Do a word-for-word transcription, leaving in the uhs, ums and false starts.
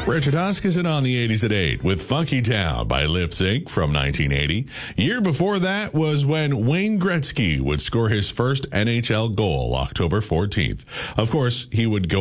Richard Huskisson on the eighties at eight with Funky Town by Lip Sync from nineteen eighty. Year before that was when Wayne Gretzky would score his first N H L goal, October fourteenth. Of course, he would go